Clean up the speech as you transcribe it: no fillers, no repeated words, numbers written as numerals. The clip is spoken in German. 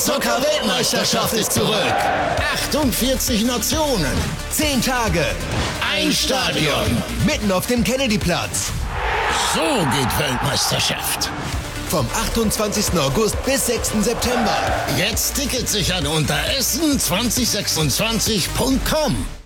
Eishockey-Weltmeisterschaft ist zurück. 48 Nationen, 10 Tage, ein Stadion, mitten auf dem Kennedyplatz. So geht Weltmeisterschaft. Vom 28. August bis 6. September. Jetzt Tickets sichern unter essen2026.com.